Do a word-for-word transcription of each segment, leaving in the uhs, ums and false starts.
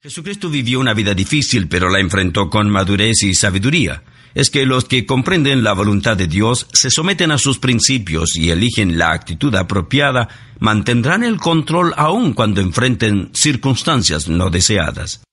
Jesucristo vivió una vida difícil, pero la enfrentó con madurez y sabiduría. Es que los que comprenden la voluntad de Dios, se someten a sus principios y eligen la actitud apropiada, mantendrán el control aun cuando enfrenten circunstancias no deseadas.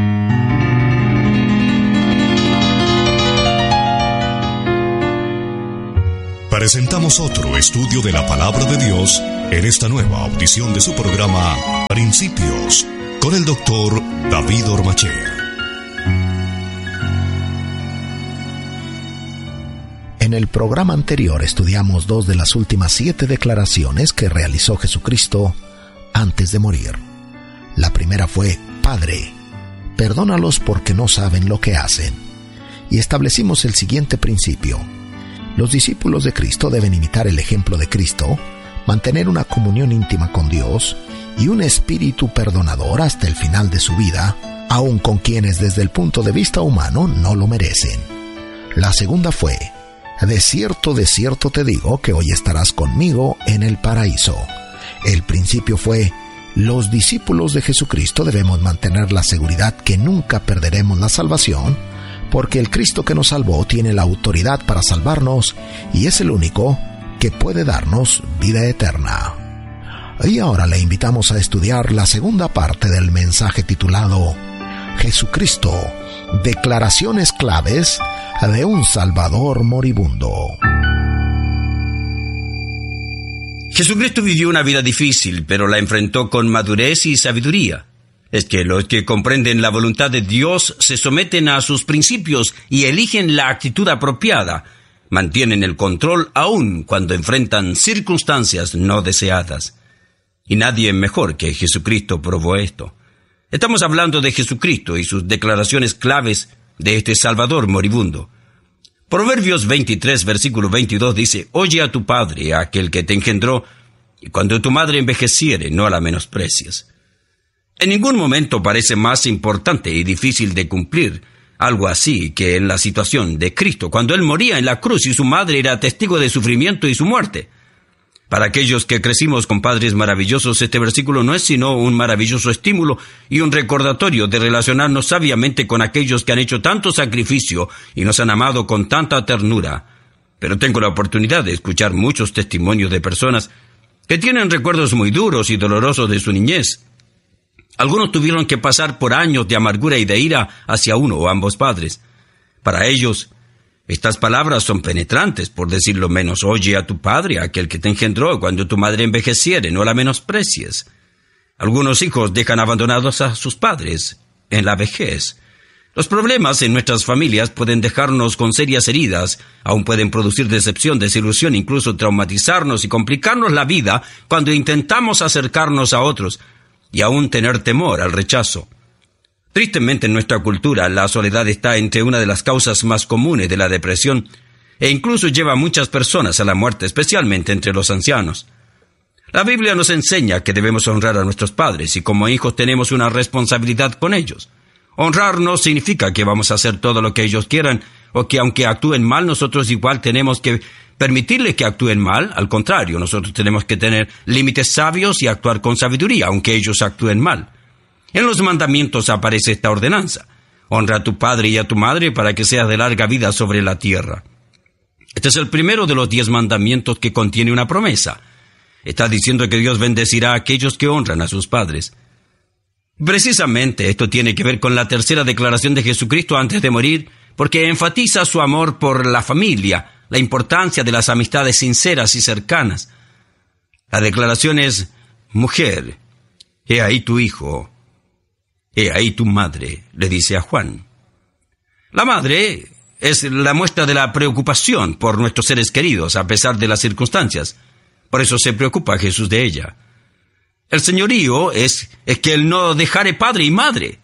Presentamos otro estudio de la Palabra de Dios en esta nueva audición de su programa Principios, con el doctor David Ormacher. En el programa anterior estudiamos dos de las últimas siete declaraciones que realizó Jesucristo antes de morir. La primera fue: Padre, perdónalos porque no saben lo que hacen. Y establecimos el siguiente principio: los discípulos de Cristo deben imitar el ejemplo de Cristo, mantener una comunión íntima con Dios y un espíritu perdonador hasta el final de su vida, aun con quienes desde el punto de vista humano no lo merecen. La segunda fue: de cierto, de cierto te digo que hoy estarás conmigo en el paraíso. El principio fue: los discípulos de Jesucristo debemos mantener la seguridad que nunca perderemos la salvación, porque el Cristo que nos salvó tiene la autoridad para salvarnos y es el único que puede darnos vida eterna. Y ahora le invitamos a estudiar la segunda parte del mensaje titulado Jesucristo, declaraciones claves de un Salvador moribundo. Jesucristo vivió una vida difícil, pero la enfrentó con madurez y sabiduría. Es que los que comprenden la voluntad de Dios se someten a sus principios y eligen la actitud apropiada, mantienen el control aun cuando enfrentan circunstancias no deseadas. Y nadie mejor que Jesucristo probó esto. Estamos hablando de Jesucristo y sus declaraciones claves de este Salvador moribundo. Proverbios veintitrés, versículo veintidós dice: Oye a tu padre, a aquel que te engendró, y cuando tu madre envejeciere, no la menosprecies. En ningún momento parece más importante y difícil de cumplir algo así que en la situación de Cristo, cuando Él moría en la cruz y su madre era testigo de sufrimiento y su muerte. Para aquellos que crecimos con padres maravillosos, este versículo no es sino un maravilloso estímulo y un recordatorio de relacionarnos sabiamente con aquellos que han hecho tanto sacrificio y nos han amado con tanta ternura. Pero tengo la oportunidad de escuchar muchos testimonios de personas que tienen recuerdos muy duros y dolorosos de su niñez. Algunos tuvieron que pasar por años de amargura y de ira hacia uno o ambos padres. Para ellos, estas palabras son penetrantes, por decirlo menos. Oye a tu padre, a aquel que te engendró, cuando tu madre envejeciere, no la menosprecies. Algunos hijos dejan abandonados a sus padres en la vejez. Los problemas en nuestras familias pueden dejarnos con serias heridas, aún pueden producir decepción, desilusión, incluso traumatizarnos y complicarnos la vida cuando intentamos acercarnos a otros, y aún tener temor al rechazo. Tristemente en nuestra cultura, la soledad está entre una de las causas más comunes de la depresión e incluso lleva a muchas personas a la muerte, especialmente entre los ancianos. La Biblia nos enseña que debemos honrar a nuestros padres y como hijos tenemos una responsabilidad con ellos. Honrar no significa que vamos a hacer todo lo que ellos quieran o que aunque actúen mal, nosotros igual tenemos que permitirles que actúen mal. Al contrario, nosotros tenemos que tener límites sabios y actuar con sabiduría, aunque ellos actúen mal. En los mandamientos aparece esta ordenanza: honra a tu padre y a tu madre para que seas de larga vida sobre la tierra. Este es el primero de los diez mandamientos que contiene una promesa. Está diciendo que Dios bendecirá a aquellos que honran a sus padres. Precisamente esto tiene que ver con la tercera declaración de Jesucristo antes de morir, porque enfatiza su amor por la familia, la importancia de las amistades sinceras y cercanas. La declaración es: mujer, he ahí tu hijo, he ahí tu madre, le dice a Juan. La madre es la muestra de la preocupación por nuestros seres queridos a pesar de las circunstancias. Por eso se preocupa Jesús de ella. El señorío es, es que él no dejare padre y madre.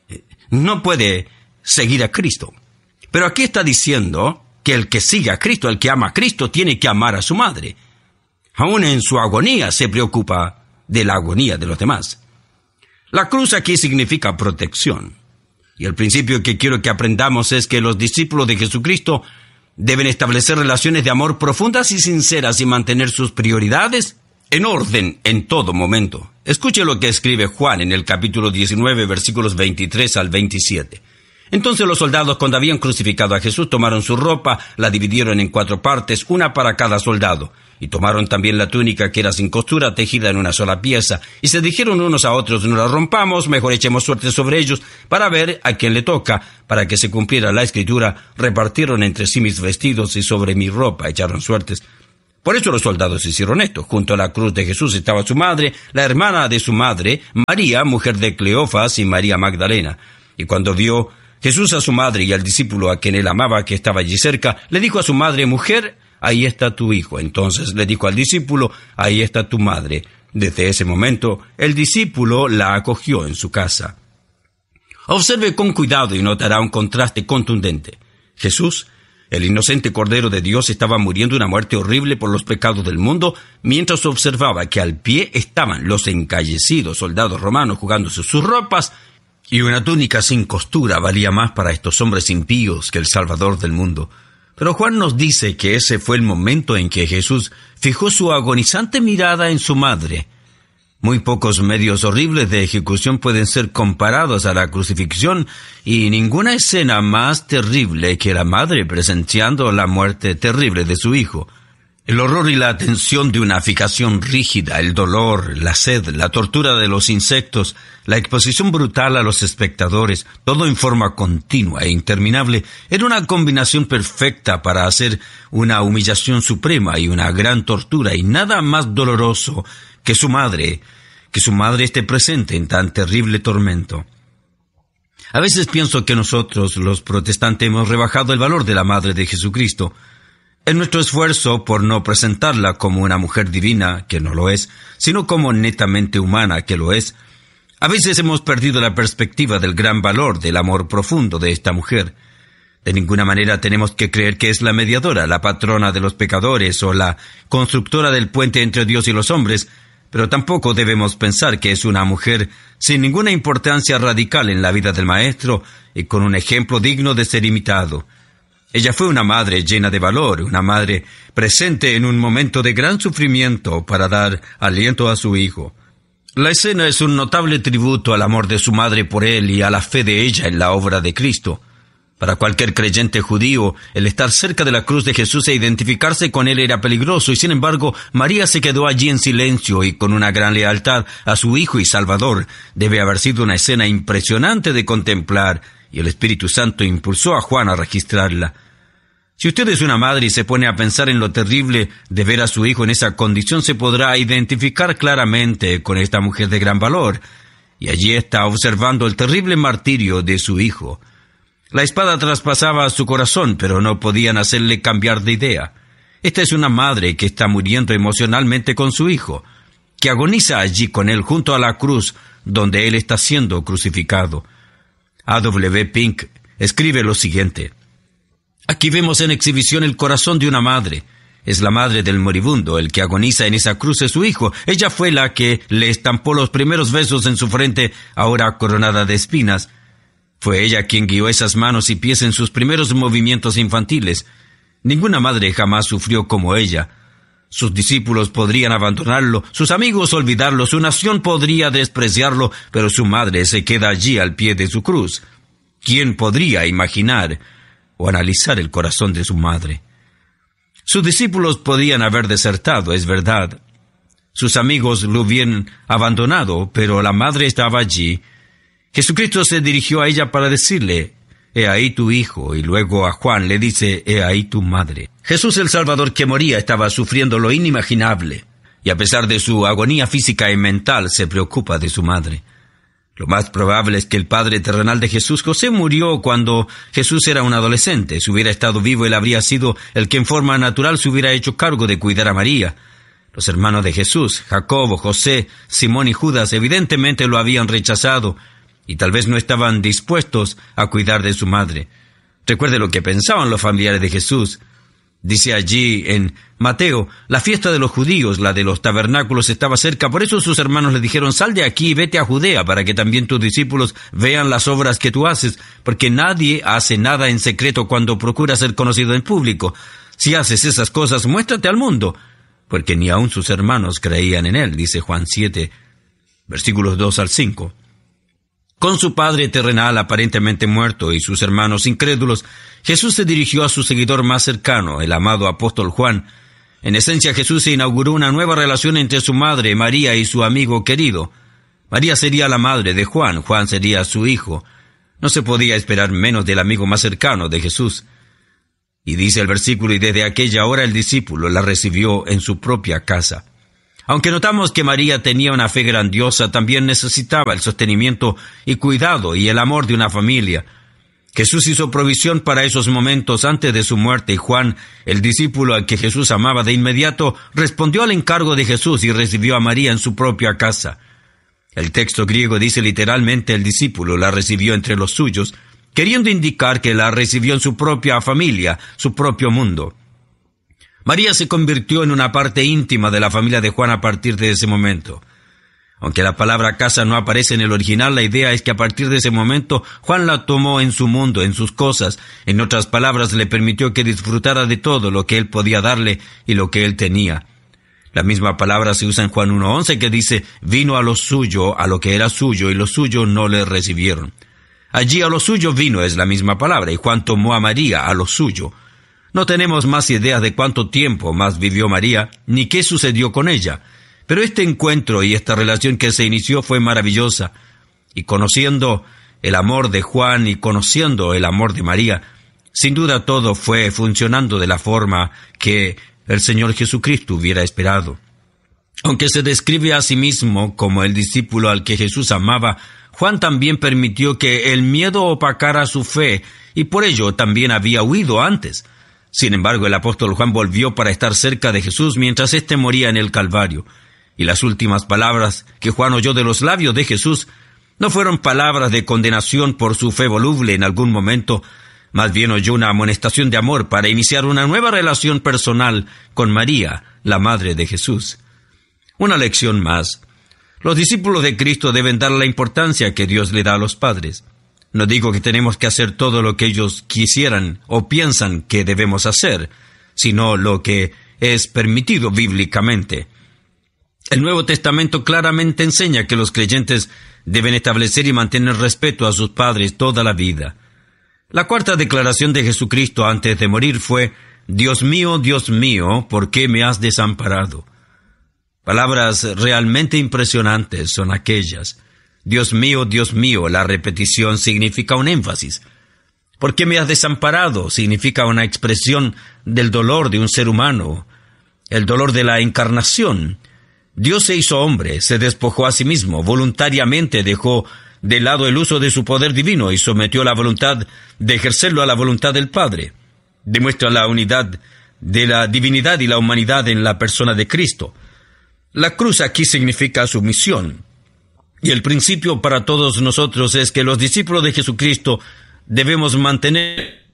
No puede seguir a Cristo. Pero aquí está diciendo que el que sigue a Cristo, el que ama a Cristo, tiene que amar a su madre. Aún en su agonía se preocupa de la agonía de los demás. La cruz aquí significa protección. Y el principio que quiero que aprendamos es que los discípulos de Jesucristo deben establecer relaciones de amor profundas y sinceras y mantener sus prioridades en orden en todo momento. Escuche lo que escribe Juan en el capítulo diecinueve, versículos veintitrés al veintisiete. Entonces los soldados, cuando habían crucificado a Jesús, tomaron su ropa, la dividieron en cuatro partes, una para cada soldado. Y tomaron también la túnica que era sin costura, tejida en una sola pieza. Y se dijeron unos a otros: no la rompamos, mejor echemos suerte sobre ellos, para ver a quién le toca. Para que se cumpliera la escritura, repartieron entre sí mis vestidos, y sobre mi ropa echaron suertes. Por eso los soldados hicieron esto. Junto a la cruz de Jesús estaba su madre, la hermana de su madre, María, mujer de Cleofas, y María Magdalena. Y cuando vio Jesús a su madre y al discípulo a quien él amaba, que estaba allí cerca, le dijo a su madre: mujer, ahí está tu hijo. Entonces le dijo al discípulo: ahí está tu madre. Desde ese momento, el discípulo la acogió en su casa. Observe con cuidado y notará un contraste contundente. Jesús, el inocente Cordero de Dios, estaba muriendo una muerte horrible por los pecados del mundo, mientras observaba que al pie estaban los encallecidos soldados romanos jugándose sus ropas, y una túnica sin costura valía más para estos hombres impíos que el Salvador del mundo. Pero Juan nos dice que ese fue el momento en que Jesús fijó su agonizante mirada en su madre. Muy pocos medios horribles de ejecución pueden ser comparados a la crucifixión, y ninguna escena más terrible que la madre presenciando la muerte terrible de su hijo. El horror y la tensión de una fijación rígida, el dolor, la sed, la tortura de los insectos, la exposición brutal a los espectadores, todo en forma continua e interminable, era una combinación perfecta para hacer una humillación suprema y una gran tortura, y nada más doloroso que su madre, que su madre esté presente en tan terrible tormento. A veces pienso que nosotros, los protestantes, hemos rebajado el valor de la madre de Jesucristo. En nuestro esfuerzo por no presentarla como una mujer divina, que no lo es, sino como netamente humana, que lo es, a veces hemos perdido la perspectiva del gran valor del amor profundo de esta mujer. De ninguna manera tenemos que creer que es la mediadora, la patrona de los pecadores o la constructora del puente entre Dios y los hombres, pero tampoco debemos pensar que es una mujer sin ninguna importancia radical en la vida del Maestro y con un ejemplo digno de ser imitado. Ella fue una madre llena de valor, una madre presente en un momento de gran sufrimiento para dar aliento a su hijo. La escena es un notable tributo al amor de su madre por él y a la fe de ella en la obra de Cristo. Para cualquier creyente judío, el estar cerca de la cruz de Jesús e identificarse con él era peligroso, y sin embargo, María se quedó allí en silencio y con una gran lealtad a su Hijo y Salvador. Debe haber sido una escena impresionante de contemplar, y el Espíritu Santo impulsó a Juan a registrarla. Si usted es una madre y se pone a pensar en lo terrible de ver a su hijo en esa condición, se podrá identificar claramente con esta mujer de gran valor, y allí está observando el terrible martirio de su hijo. La espada traspasaba su corazón, pero no podían hacerle cambiar de idea. Esta es una madre que está muriendo emocionalmente con su hijo, que agoniza allí con él junto a la cruz donde él está siendo crucificado. A W Pink escribe lo siguiente: aquí vemos en exhibición el corazón de una madre. Es la madre del moribundo, el que agoniza en esa cruz es su hijo. Ella fue la que le estampó los primeros besos en su frente, ahora coronada de espinas. Fue ella quien guió esas manos y pies en sus primeros movimientos infantiles. Ninguna madre jamás sufrió como ella. Sus discípulos podrían abandonarlo, sus amigos olvidarlo, su nación podría despreciarlo, pero su madre se queda allí al pie de su cruz. ¿Quién podría imaginar o analizar el corazón de su madre? Sus discípulos podían haber desertado, es verdad. Sus amigos lo hubieran abandonado, pero la madre estaba allí. Jesucristo se dirigió a ella para decirle: «He ahí tu hijo», y luego a Juan le dice: «He ahí tu madre». Jesús el Salvador que moría estaba sufriendo lo inimaginable, y a pesar de su agonía física y mental, se preocupa de su madre. Lo más probable es que el padre terrenal de Jesús, José, murió cuando Jesús era un adolescente. Si hubiera estado vivo, él habría sido el que en forma natural se hubiera hecho cargo de cuidar a María. Los hermanos de Jesús, Jacobo, José, Simón y Judas, evidentemente lo habían rechazado y tal vez no estaban dispuestos a cuidar de su madre. Recuerde lo que pensaban los familiares de Jesús. Dice allí en Mateo: la fiesta de los judíos, la de los tabernáculos, estaba cerca. Por eso sus hermanos le dijeron: «Sal de aquí y vete a Judea, para que también tus discípulos vean las obras que tú haces, porque nadie hace nada en secreto cuando procura ser conocido en público. Si haces esas cosas, muéstrate al mundo», porque ni aun sus hermanos creían en él, dice Juan siete. Versículos dos al cinco. Con su padre terrenal aparentemente muerto y sus hermanos incrédulos, Jesús se dirigió a su seguidor más cercano, el amado apóstol Juan. En esencia, Jesús se inauguró una nueva relación entre su madre, María, y su amigo querido. María sería la madre de Juan, Juan sería su hijo. No se podía esperar menos del amigo más cercano de Jesús. Y dice el versículo, y desde aquella hora el discípulo la recibió en su propia casa. Aunque notamos que María tenía una fe grandiosa, también necesitaba el sostenimiento y cuidado y el amor de una familia. Jesús hizo provisión para esos momentos antes de su muerte, y Juan, el discípulo al que Jesús amaba de inmediato, respondió al encargo de Jesús y recibió a María en su propia casa. El texto griego dice literalmente el discípulo la recibió entre los suyos, queriendo indicar que la recibió en su propia familia, su propio mundo. María se convirtió en una parte íntima de la familia de Juan a partir de ese momento. Aunque la palabra casa no aparece en el original, la idea es que a partir de ese momento Juan la tomó en su mundo, en sus cosas. En otras palabras, le permitió que disfrutara de todo lo que él podía darle y lo que él tenía. La misma palabra se usa en Juan uno once, que dice, vino a lo suyo, a lo que era suyo, y los suyos no le recibieron. Allí a lo suyo vino es la misma palabra, y Juan tomó a María a lo suyo. No tenemos más ideas de cuánto tiempo más vivió María, ni qué sucedió con ella. Pero este encuentro y esta relación que se inició fue maravillosa. Y conociendo el amor de Juan y conociendo el amor de María, sin duda todo fue funcionando de la forma que el Señor Jesucristo hubiera esperado. Aunque se describe a sí mismo como el discípulo al que Jesús amaba, Juan también permitió que el miedo opacara su fe, y por ello también había huido antes. Sin embargo, el apóstol Juan volvió para estar cerca de Jesús mientras éste moría en el Calvario. Y las últimas palabras que Juan oyó de los labios de Jesús no fueron palabras de condenación por su fe voluble en algún momento, más bien oyó una amonestación de amor para iniciar una nueva relación personal con María, la madre de Jesús. Una lección más. Los discípulos de Cristo deben dar la importancia que Dios le da a los padres. No digo que tenemos que hacer todo lo que ellos quisieran o piensan que debemos hacer, sino lo que es permitido bíblicamente. El Nuevo Testamento claramente enseña que los creyentes deben establecer y mantener respeto a sus padres toda la vida. La cuarta declaración de Jesucristo antes de morir fue, Dios mío, Dios mío, ¿por qué me has desamparado? Palabras realmente impresionantes son aquellas. Dios mío, Dios mío, la repetición significa un énfasis. ¿Por qué me has desamparado? Significa una expresión del dolor de un ser humano, el dolor de la encarnación. Dios se hizo hombre, se despojó a sí mismo, voluntariamente dejó de lado el uso de su poder divino y sometió la voluntad de ejercerlo a la voluntad del Padre. Demuestra la unidad de la divinidad y la humanidad en la persona de Cristo. La cruz aquí significa sumisión. Y el principio para todos nosotros es que los discípulos de Jesucristo debemos mantener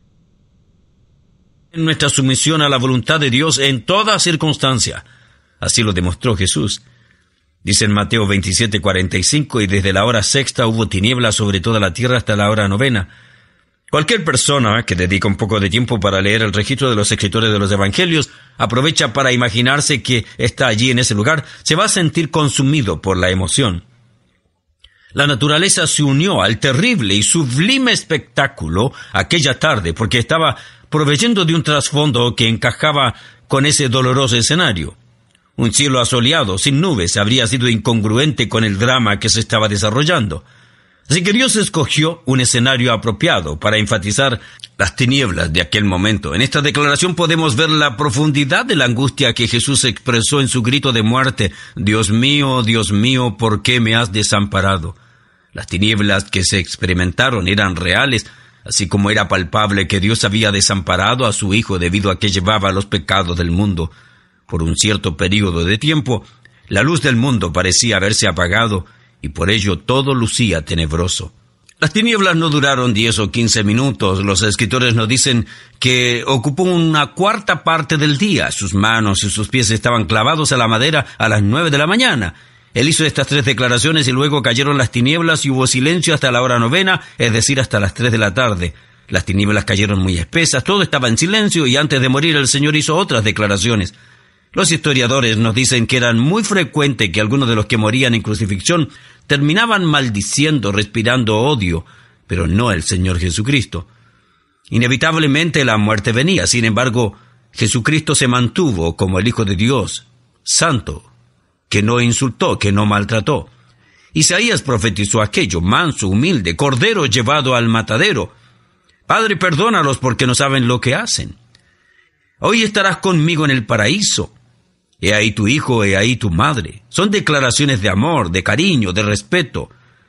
nuestra sumisión a la voluntad de Dios en toda circunstancia. Así lo demostró Jesús. Dice en Mateo veintisiete cuarenta y cinco, y desde la hora sexta hubo tinieblas sobre toda la tierra hasta la hora novena. Cualquier persona que dedica un poco de tiempo para leer el registro de los escritores de los evangelios, aprovecha para imaginarse que está allí en ese lugar, se va a sentir consumido por la emoción. La naturaleza se unió al terrible y sublime espectáculo aquella tarde porque estaba proveyendo de un trasfondo que encajaba con ese doloroso escenario. Un cielo asoleado, sin nubes, habría sido incongruente con el drama que se estaba desarrollando. Así que Dios escogió un escenario apropiado para enfatizar las tinieblas de aquel momento. En esta declaración podemos ver la profundidad de la angustia que Jesús expresó en su grito de muerte. Dios mío, Dios mío, ¿por qué me has desamparado? Las tinieblas que se experimentaron eran reales, así como era palpable que Dios había desamparado a su Hijo debido a que llevaba los pecados del mundo. Por un cierto período de tiempo, la luz del mundo parecía haberse apagado, y por ello todo lucía tenebroso. Las tinieblas no duraron diez o quince minutos. Los escritores nos dicen que ocupó una cuarta parte del día. Sus manos y sus pies estaban clavados a la madera a las nueve de la mañana. Él hizo estas tres declaraciones y luego cayeron las tinieblas y hubo silencio hasta la hora novena, es decir, hasta las tres de la tarde. Las tinieblas cayeron muy espesas, todo estaba en silencio y antes de morir el Señor hizo otras declaraciones. Los historiadores nos dicen que era muy frecuente que algunos de los que morían en crucifixión terminaban maldiciendo, respirando odio, pero no el Señor Jesucristo. Inevitablemente la muerte venía, sin embargo, Jesucristo se mantuvo como el Hijo de Dios, santo, que no insultó, que no maltrató. Isaías profetizó aquello: manso, humilde, cordero llevado al matadero. Padre, perdónalos porque no saben lo que hacen. Hoy estarás conmigo en el paraíso. He ahí tu hijo, he ahí tu madre. Son declaraciones de amor, de cariño, de respeto.